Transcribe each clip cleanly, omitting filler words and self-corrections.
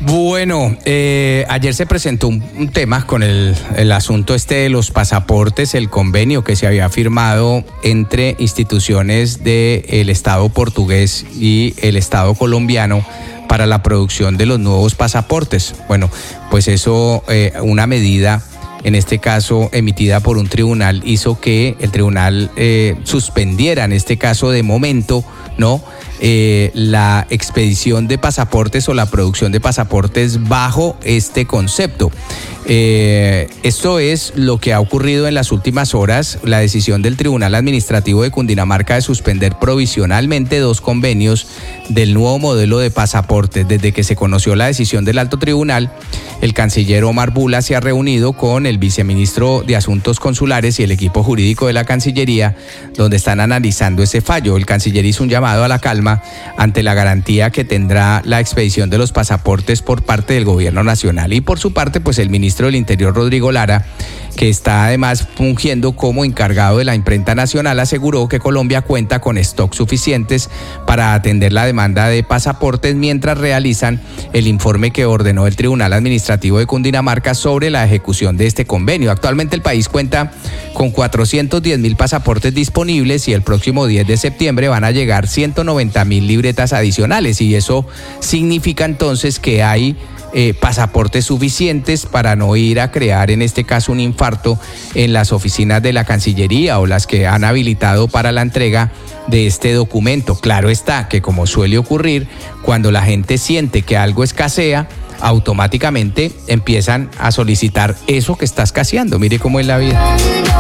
Bueno, ayer se presentó un tema con el asunto de los pasaportes, el convenio que se había firmado entre instituciones del Estado portugués y el Estado colombiano para la producción de los nuevos pasaportes. Bueno, pues eso, una medida, en este caso emitida por un tribunal, hizo que el tribunal suspendiera, en este caso de momento, ¿no?, la expedición de pasaportes o la producción de pasaportes bajo este concepto. Esto es lo que ha ocurrido en las últimas horas. La decisión del Tribunal Administrativo de Cundinamarca de suspender provisionalmente 2 convenios del nuevo modelo de pasaportes. Desde que se conoció la decisión del Alto Tribunal, el canciller Omar Bula se ha reunido con el viceministro de Asuntos Consulares y el equipo jurídico de la Cancillería, donde están analizando ese fallo. El canciller hizo un llamado a la calma ante la garantía que tendrá la expedición de los pasaportes por parte del gobierno nacional. Y por su parte, pues el ministro del Interior, Rodrigo Lara, que está además fungiendo como encargado de la imprenta nacional, aseguró que Colombia cuenta con stock suficientes para atender la demanda de pasaportes mientras realizan el informe que ordenó el Tribunal Administrativo de Cundinamarca sobre la ejecución de este convenio. Actualmente el país cuenta con 410.000 pasaportes disponibles y el próximo 10 de septiembre van a llegar 190.000 libretas adicionales, y eso significa entonces que hay pasaportes suficientes para no ir a crear, en este caso, un infarto en las oficinas de la Cancillería o las que han habilitado para la entrega de este documento. Claro está que, como suele ocurrir, cuando la gente siente que algo escasea, automáticamente empiezan a solicitar eso que está escaseando. Mire cómo es la vida.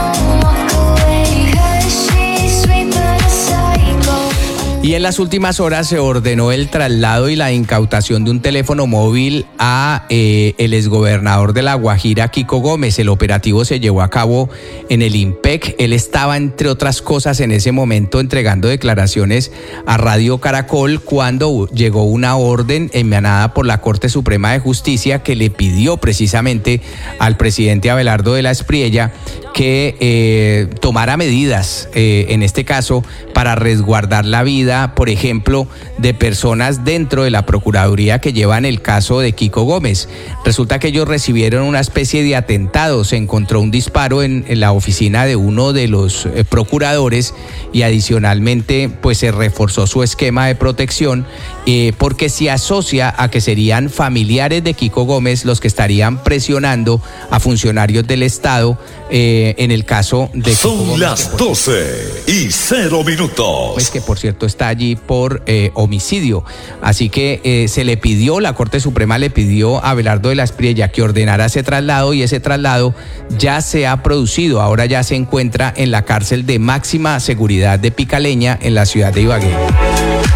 Y en las últimas horas se ordenó el traslado y la incautación de un teléfono móvil a el exgobernador de La Guajira, Kiko Gómez. El operativo se llevó a cabo en el IMPEC. Él estaba, entre otras cosas, en ese momento entregando declaraciones a Radio Caracol cuando llegó una orden emanada por la Corte Suprema de Justicia que le pidió precisamente al presidente Abelardo de la Espriella que tomara medidas, en este caso, para resguardar la vida, por ejemplo, de personas dentro de la Procuraduría que llevan el caso de Kiko Gómez. Resulta que ellos recibieron una especie de atentado. Se encontró un disparo en la oficina de uno de los procuradores y adicionalmente pues se reforzó su esquema de protección porque se asocia a que serían familiares de Kiko Gómez los que estarían presionando a funcionarios del Estado en el caso de Kiko Son Gómez, las 12:00 pues que por cierto está allí por homicidio. Así que se le pidió, la Corte Suprema le pidió a Abelardo de la Espriella que ordenara ese traslado, y ese traslado ya se ha producido. Ahora ya se encuentra en la cárcel de máxima seguridad de Picaleña, en la ciudad de Ibagué.